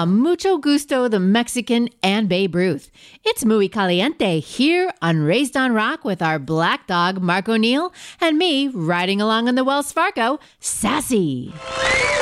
from Mucho Gusto, the Mexican, and Babe Ruth. It's Muy Caliente here on Raised on Rock with our black dog, Mark O'Neill, and me riding along on the Wells Fargo, Sassy.